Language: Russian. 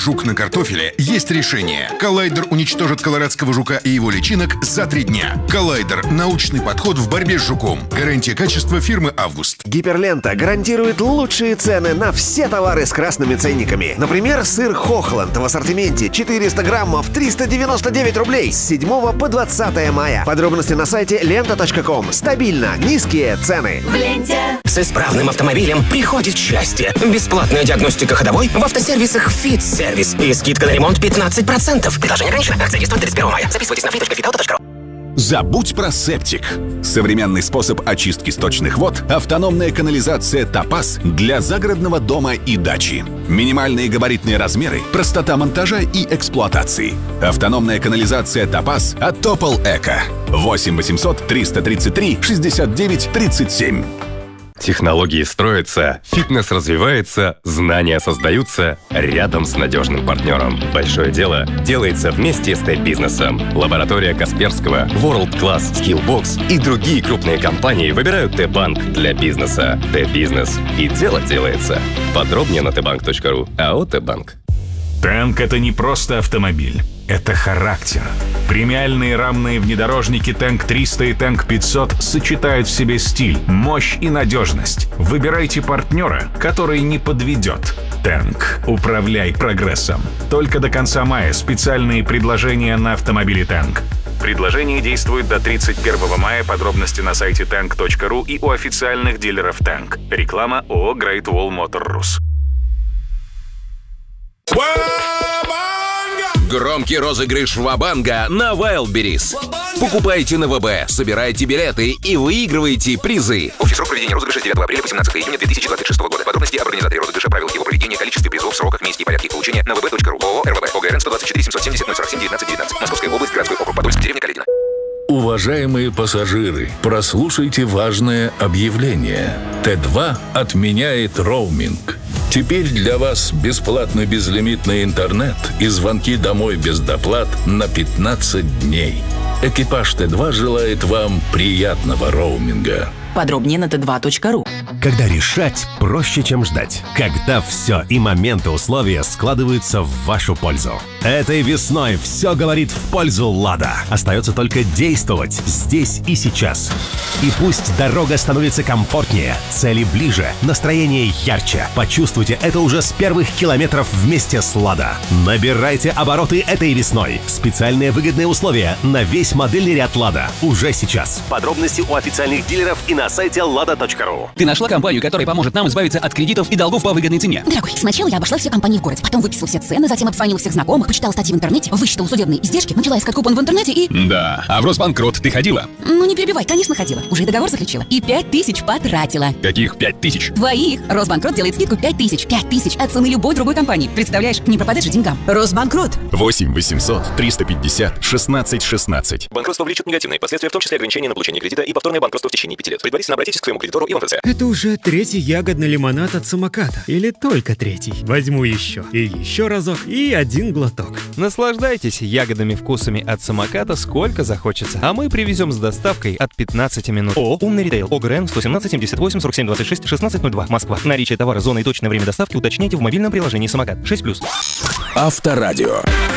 жук на картофеле, есть решение. Коллайдер уничтожит колорадского жука и его личинок за 3 дня. Коллайдер – научный подход в борьбе с жуком. Гарантия качества фирмы «Август». Гиперлента гарантирует лучшие цены на все товары с красными ценниками. Например, сыр Хохланд в ассортименте 400 граммов 399 рублей с 7 по 20 мая. Подробности на сайте lenta.com. Стабильно низкие цены. В ленте. С исправным автомобилем приходит счастье. Бесплатная диагностика ходовой в автосервисах «Фит-сервис». И скидка на ремонт 15%. Предложение ограничено. Акция действует 31 мая. Записывайтесь на fit.fitauto.ru. Забудь про септик. Современный способ очистки сточных вод — автономная канализация «Топаз» для загородного дома и дачи. Минимальные габаритные размеры, простота монтажа и эксплуатации. Автономная канализация «Топаз» от Топол Эко. 8 800 333 69 37. Технологии строятся, фитнес развивается, знания создаются рядом с надежным партнером. Большое дело делается вместе с Т-бизнесом. Лаборатория Касперского, World Class, Skillbox и другие крупные компании выбирают Т-банк для бизнеса. Т-бизнес. И дело делается. Подробнее на tbank.ru. АО «Т-банк». Танк — это не просто автомобиль, это характер. Премиальные рамные внедорожники Танк 300 и Танк 500 сочетают в себе стиль, мощь и надежность. Выбирайте партнера, который не подведет. Танк. Управляй прогрессом. Только до конца мая специальные предложения на автомобили Танк. Предложение действует до 31 мая. Подробности на сайте tank.ru и у официальных дилеров Танк. Реклама ООО Great Wall Motor Rus. Громкий розыгрыш Вабанга на Wildberries. Покупайте на ВБ, собирайте билеты и выигрывайте призы. Общий срок проведения розыгрыша с 9 апреля по 17 июня 2026 года. Подробности об организаторе розыгрыша, правилах его проведения, количестве призов, сроках, месте и порядке их получения на vb.ru. ООО РВБ. ОГРН 124 770 047 19 19. Московская область, городской округ Подольск, деревня Каледино. Уважаемые пассажиры, прослушайте важное объявление. Т2 отменяет роуминг. Теперь для вас бесплатный безлимитный интернет и звонки домой без доплат на 15 дней. Экипаж Т2 желает вам приятного роуминга. Подробнее на t2.ru. Когда решать проще, чем ждать. Когда все и моменты, условия складываются в вашу пользу. Этой весной все говорит в пользу «Лада». Остается только действовать здесь и сейчас. И пусть дорога становится комфортнее, цели ближе, настроение ярче. Почувствуйте это уже с первых километров вместе с «Лада». Набирайте обороты этой весной. Специальные выгодные условия на весь модельный ряд «Лада» уже сейчас. Подробности у официальных дилеров и на сайте lada.ru. Ты нашла компанию, которая поможет нам избавиться от кредитов и долгов по выгодной цене? Дорогой, сначала я обошла все компании в городе, потом выписала все цены, затем обзвонила всех знакомых, почитала статьи в интернете, высчитала судебные издержки, начала искать купон в интернете и... Да, а в Росбанкрот ты ходила? Ну не перебивай, конечно ходила. Уже и договор заключила. И 5000 потратила. Каких 5000? Твоих. Росбанкрот делает скидку 5000. 5000 от цены любой другой компании. Представляешь, не пропадать же деньгам. Росбанкрот. 8 800 350 16 16. Банкротство влечет негативные последствия, в том числе ограничения на получение кредита и повторное банкротство в течение 5 лет. Предварительно обратитесь к своему кредитору и в МФЦ. Это уже 3-й ягодный лимонад от самоката. Или только 3-й. Возьму еще. И еще разок. И 1 глоток. Наслаждайтесь ягодными вкусами от самоката сколько захочется. А мы привезем с доставкой от 15 минут. ООО «Умный ритейл». ОГРН 117 78 47 26 1602. Москва. Наличие товара, зона и точное время доставки уточняйте в мобильном приложении «Самокат». 6+. Авторадио.